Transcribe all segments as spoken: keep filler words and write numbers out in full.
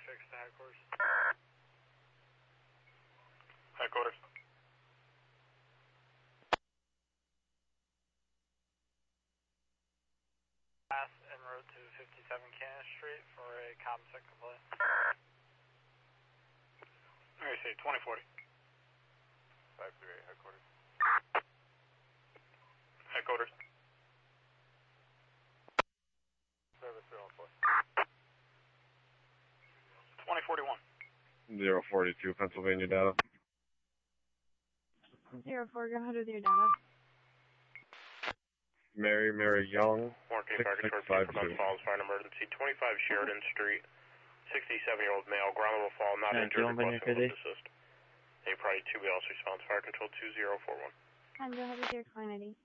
fixed to headquarters. Headquarters. Pass en route to fifty-seven Cannon Street for a ComSec complaint. I see, twenty forty. five three eight, headquarters. Headquarters. Service zero four. twenty forty-one. zero forty-two, Pennsylvania data. zero four, go ahead with your data. Mary, Mary Young, Warren County Fire Control, Cleveland Falls, fire an emergency. twenty-five Sheridan Street, sixty-seven-year-old male, ground level fall, not Yeah, injured, requesting Billy. lift assist. A priority two B L S response, fire control two zero four one. And go ahead with your client I D.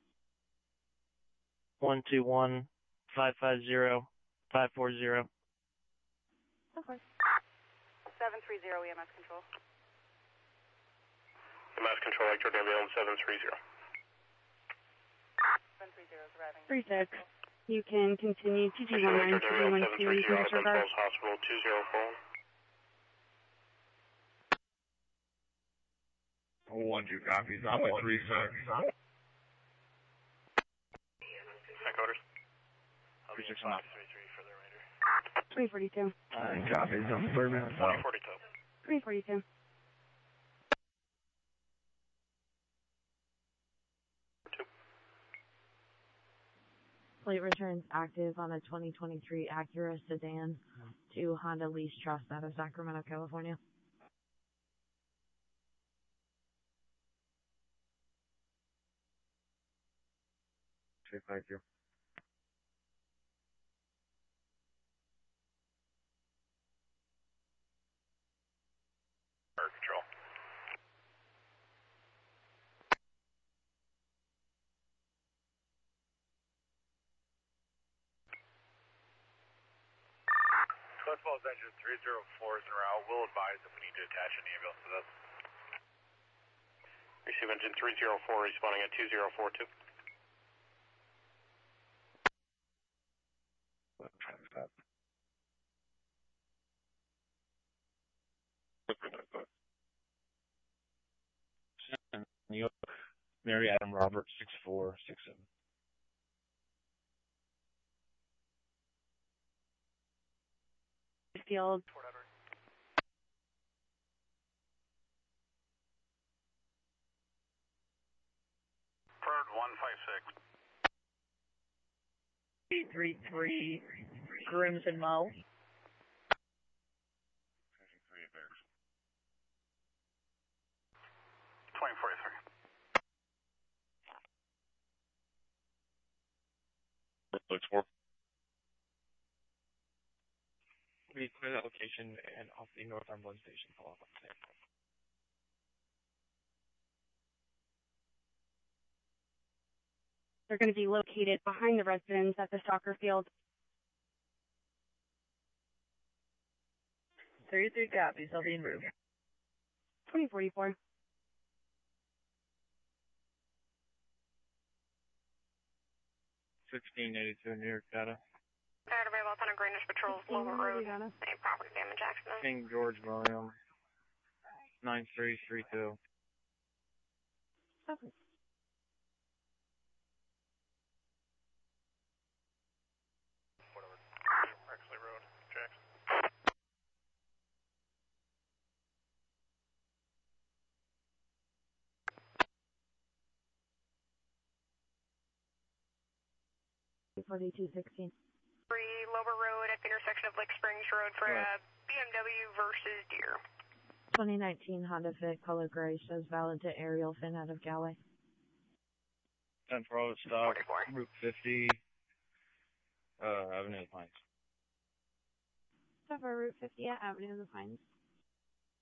One two one five five zero five four zero. Of course. seven three zero E M S control. E M S control, Lake Jordan ambulance seven three zero. seven three zero is arriving. three six. You can continue to G one nine two one two in disregard. Hospital two zero four one. One, two copies. I'm at three six. Headquarters. three six one. three three for the remainder. three forty-two. Nine copies. I'm third minute. twenty forty-two. three forty-two. Plate returns active on a twenty twenty-three Acura sedan to Honda Lease Trust out of Sacramento, California. Okay, thank you. Fire control. Cliff Falls engine three zero four is en route. We'll advise if we need to attach an ambulance to this. Receive engine three zero four responding at two zero four two. New York, Mary Adam Robert, six four six seven. Field. Bird one five six. eight three three, Crimson Mouse. twenty forty-three. Looks for. We clear that location and off the Northumberland station. Follow up on the same. They're going to be located behind the residence at the soccer field. thirty-three copies, I'll be en route. twenty forty-four. sixteen eighty-two New York data. Fire available on Greenwich Patrol's Lower Road. Any property damage accident? King George William, nine three three two. Okay. Whatever. Rexley Road, Jackson. forty-two sixteen. Three Lower Road at the intersection of Lake Springs Road for Right. uh, B M W versus Deer. twenty nineteen Honda Fit color gray shows valid to Ariel Finn out of Galway. ten for all stop. forty-four. Route fifty. Uh, Avenue of the Pines. So for Route fifty at Avenue of the Pines.